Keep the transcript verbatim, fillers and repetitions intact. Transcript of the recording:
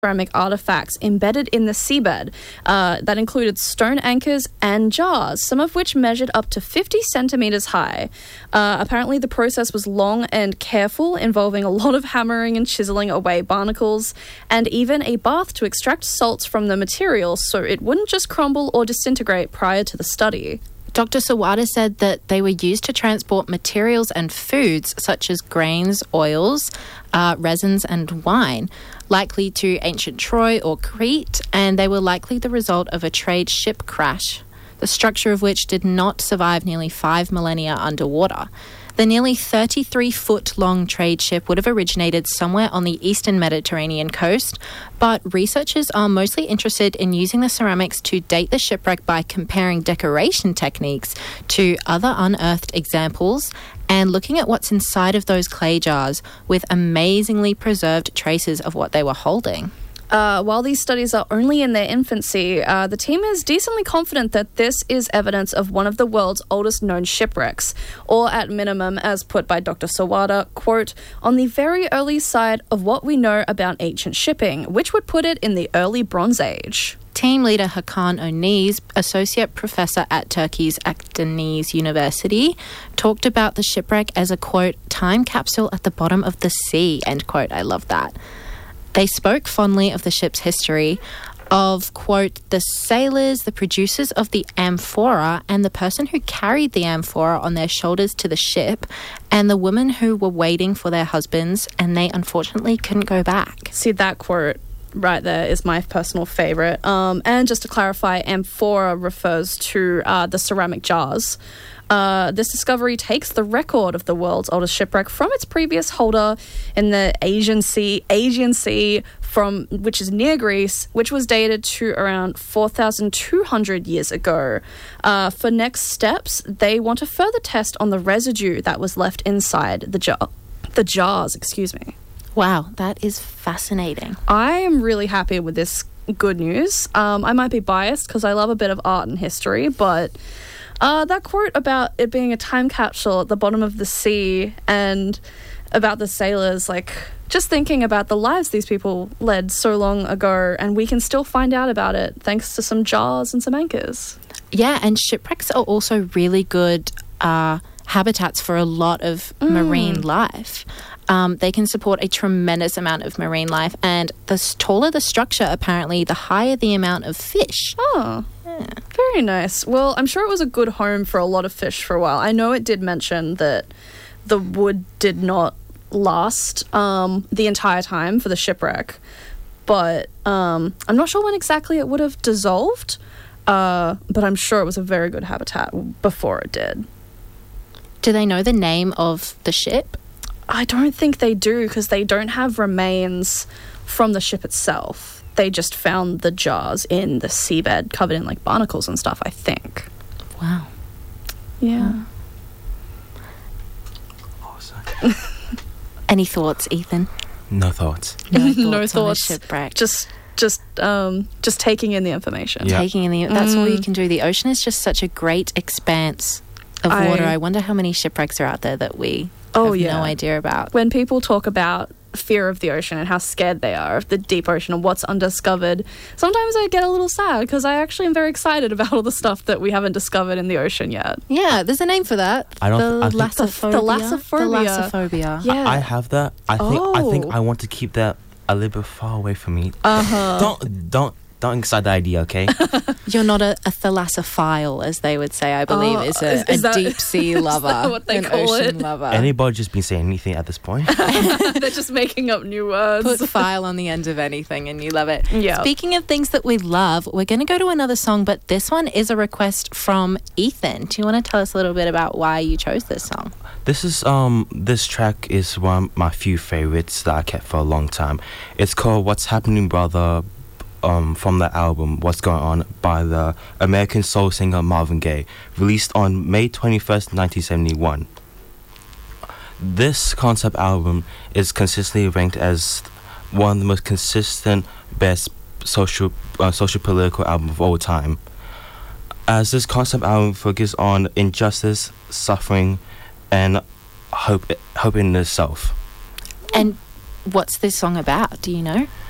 ceramic artifacts embedded in the seabed uh, that included stone anchors and jars, some of which measured up to fifty centimetres high. Uh, apparently, the process was long and careful, involving a lot of hammering and chiselling away barnacles, and even a bath to extract salts from the material so it wouldn't just crumble or disintegrate prior to the study. Doctor Sawada said that they were used to transport materials and foods such as grains, oils, uh, resins and wine, likely to ancient Troy or Crete, and they were likely the result of a trade ship crash, the structure of which did not survive nearly five millennia underwater. The nearly thirty-three foot long trade ship would have originated somewhere on the eastern Mediterranean coast, but researchers are mostly interested in using the ceramics to date the shipwreck by comparing decoration techniques to other unearthed examples and looking at what's inside of those clay jars with amazingly preserved traces of what they were holding. Uh, while these studies are only in their infancy, uh, the team is decently confident that this is evidence of one of the world's oldest known shipwrecks, or at minimum, as put by Doctor Sawada, quote, on the very early side of what we know about ancient shipping, which would put it in the early Bronze Age. Team leader Hakan Oniz, associate professor at Turkey's Akdeniz University, talked about the shipwreck as a, quote, time capsule at the bottom of the sea, end quote. I love that. They spoke fondly of the ship's history, of, quote, the sailors, the producers of the amphora, and the person who carried the amphora on their shoulders to the ship, and the women who were waiting for their husbands, and they unfortunately couldn't go back. See, that quote right there is my personal favourite. Um, and just to clarify, amphora refers to uh, the ceramic jars. Uh, this discovery takes the record of the world's oldest shipwreck from its previous holder in the Asian Sea, Aegean Sea, from which is near Greece, which was dated to around four thousand two hundred years ago. Uh, for next steps, they want a further test on the residue that was left inside the jar, the jars. Excuse me. Wow, that is fascinating. I am really happy with this good news. Um, I might be biased because I love a bit of art and history, but Uh, that quote about it being a time capsule at the bottom of the sea and about the sailors, like, just thinking about the lives these people led so long ago, and we can still find out about it thanks to some jars and some anchors. Yeah, and shipwrecks are also really good uh, habitats for a lot of mm. marine life. Um, they can support a tremendous amount of marine life, and the taller the structure, apparently, the higher the amount of fish. Oh, yeah. Very nice. Well, I'm sure it was a good home for a lot of fish for a while. I know it did mention that the wood did not last um, the entire time for the shipwreck, but um, I'm not sure when exactly it would have dissolved, uh, but I'm sure it was a very good habitat before it did. Do they know the name of the ship? I don't think they do, because they don't have remains from the ship itself. They just found the jars in the seabed covered in like barnacles and stuff, I think. Wow. Yeah. Awesome. Any thoughts, Ethan? No thoughts. No thoughts, no on thoughts. a shipwreck. Just just um just taking in the information. Yeah. Taking in the that's Mm. all you can do. The ocean is just such a great expanse of I- water. I wonder how many shipwrecks are out there that we Oh, have yeah. no idea about. When people talk about fear of the ocean and how scared they are of the deep ocean and what's undiscovered, sometimes I get a little sad because I actually am very excited about all the stuff that we haven't discovered in the ocean yet. Yeah, there's a name for that. I don't- The I think- lassophobia. The lassophobia. The lassophobia. Yeah. I have that. I think. I think Oh. I want to keep that a little bit far away from me. Uh-huh. Don't don't don't excite the idea, okay? You're not a, a thalassophile, as they would say, I believe, Oh, is a, is- is a that- deep sea lover. that what they an call ocean it? lover. Anybody just been saying anything at this point? They're just making up new words. Put file on the end of anything and you love it. Yeah. Speaking of things that we love, we're going to go to another song, but this one is a request from Ethan. Do you want to tell us a little bit about why you chose this song? This is um this track is one of my few favorites that I kept for a long time. It's called "What's Happening, Brother," um from the album "What's Going On" by the American soul singer Marvin Gaye, released on May twenty-first, nineteen seventy-one. This concept album is consistently ranked as one of the most consistent, best social uh, social political album of all time. As this concept album focuses on injustice, suffering, and hope hope in itself. And what's this song about? Do you know?